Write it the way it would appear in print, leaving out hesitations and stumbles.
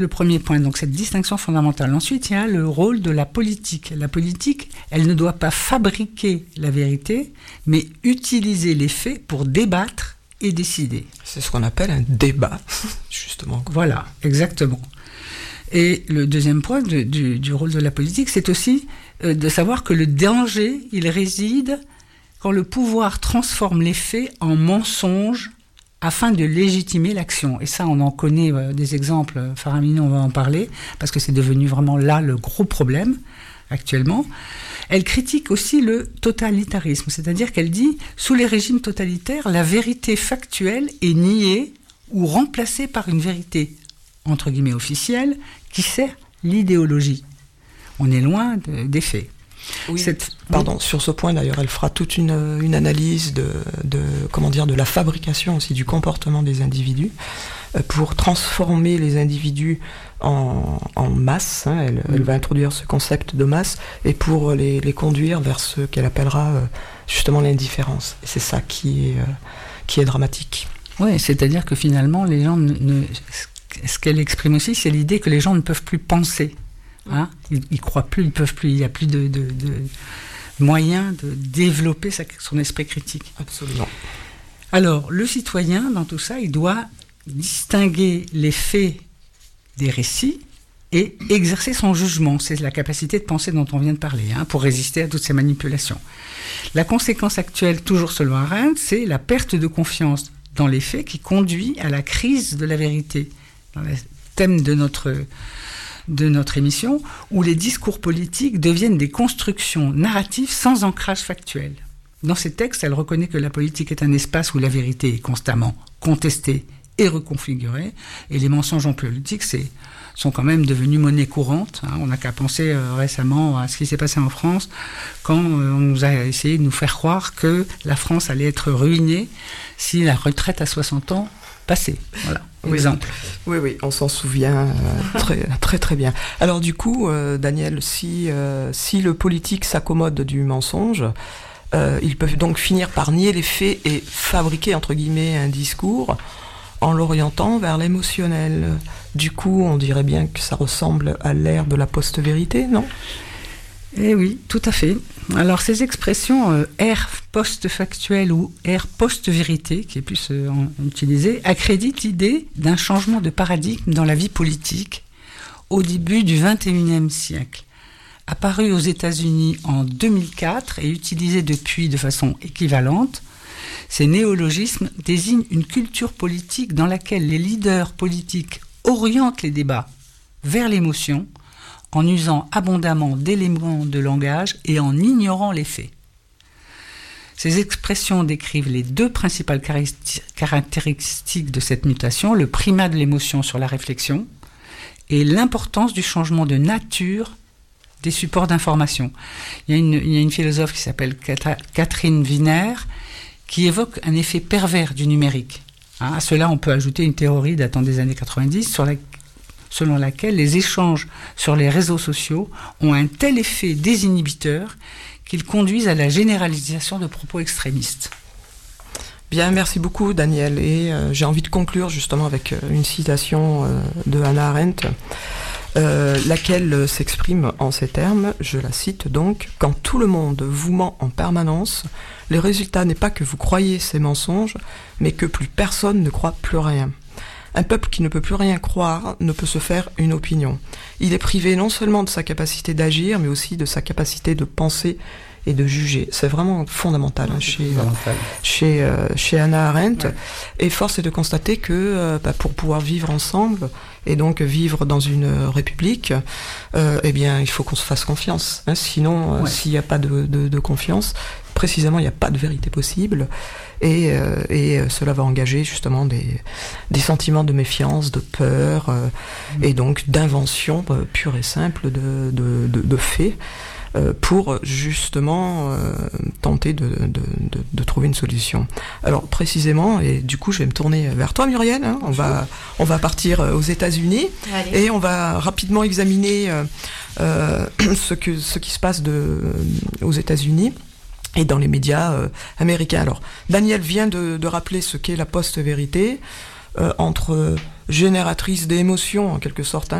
Le premier point, donc cette distinction fondamentale. Ensuite, il y a le rôle de la politique. La politique, elle ne doit pas fabriquer la vérité, mais utiliser les faits pour débattre et décider. C'est ce qu'on appelle un débat, justement. Voilà, exactement. Et le deuxième point du rôle de la politique, c'est aussi de savoir que le danger, il réside quand le pouvoir transforme les faits en mensonges afin de légitimer l'action. Et ça, on en connaît des exemples faramineux, on va en parler, parce que c'est devenu vraiment là le gros problème actuellement. Elle critique aussi le totalitarisme, c'est-à-dire qu'elle dit, sous les régimes totalitaires, la vérité factuelle est niée ou remplacée par une vérité, entre guillemets, officielle, qui sert l'idéologie. On est loin des faits. Oui. Sur ce point d'ailleurs, elle fera toute une analyse de la fabrication aussi du comportement des individus pour transformer les individus en masse. Elle va introduire ce concept de masse et pour les conduire vers ce qu'elle appellera justement l'indifférence. Et c'est ça qui est dramatique. Oui, c'est-à-dire que finalement, les gens ce qu'elle exprime aussi, c'est l'idée que les gens ne peuvent plus penser. Hein, ils croient plus, ils peuvent plus, il n'y a plus de moyens de développer son esprit critique. Absolument. Alors, le citoyen, dans tout ça, il doit distinguer les faits des récits et exercer son jugement. C'est la capacité de penser dont on vient de parler, pour résister à toutes ces manipulations. La conséquence actuelle, toujours selon Arendt, c'est la perte de confiance dans les faits qui conduit à la crise de la vérité. Dans le thème de notre émission, où les discours politiques deviennent des constructions narratives sans ancrage factuel. Dans ses textes, elle reconnaît que la politique est un espace où la vérité est constamment contestée et reconfigurée, et les mensonges en politique sont quand même devenus monnaie courante. On n'a qu'à penser récemment à ce qui s'est passé en France, quand on nous a essayé de nous faire croire que la France allait être ruinée si la retraite à 60 ans passait. Voilà. Exemple. Oui, on s'en souvient très, très, très bien. Alors du coup, Daniel, si le politique s'accommode du mensonge, ils peuvent donc finir par nier les faits et fabriquer, entre guillemets, un discours en l'orientant vers l'émotionnel. Du coup, on dirait bien que ça ressemble à l'ère de la post-vérité, non ? Eh oui, tout à fait. Alors ces expressions ère post-factuelle ou ère post-vérité, qui est plus utilisée, accréditent l'idée d'un changement de paradigme dans la vie politique au début du XXIe siècle. Apparu aux États-Unis en 2004 et utilisé depuis de façon équivalente, ces néologismes désignent une culture politique dans laquelle les leaders politiques orientent les débats vers l'émotion, en usant abondamment d'éléments de langage et en ignorant les faits. Ces expressions décrivent les deux principales caractéristiques de cette mutation, le primat de l'émotion sur la réflexion et l'importance du changement de nature des supports d'information. Il y a une philosophe qui s'appelle Catherine Wiener qui évoque un effet pervers du numérique. À cela, on peut ajouter une théorie datant des années 90 selon laquelle les échanges sur les réseaux sociaux ont un tel effet désinhibiteur qu'ils conduisent à la généralisation de propos extrémistes. Bien, merci beaucoup Daniel. Et j'ai envie de conclure justement avec une citation de Hannah Arendt, laquelle s'exprime en ces termes, je la cite donc, « Quand tout le monde vous ment en permanence, le résultat n'est pas que vous croyez ces mensonges, mais que plus personne ne croit plus rien. Un peuple qui ne peut plus rien croire ne peut se faire une opinion. Il est privé non seulement de sa capacité d'agir, mais aussi de sa capacité de penser et de juger. » C'est vraiment fondamental chez Hannah Arendt. Ouais. Et force est de constater que pour pouvoir vivre ensemble, et donc vivre dans une république, eh bien, il faut qu'on se fasse confiance. Sinon, s'il n'y a pas de confiance, précisément, il n'y a pas de vérité possible. Et cela va engager justement des sentiments de méfiance, de peur, et donc d'invention pure et simple de faits, pour justement tenter de trouver une solution. Alors précisément, et du coup je vais me tourner vers toi Muriel, on va partir aux États-Unis. Allez. Et on va rapidement examiner ce qui se passe aux États-Unis et dans les médias américains. Alors Daniel vient de rappeler ce qu'est la post-vérité. Entre génératrice d'émotions en quelque sorte.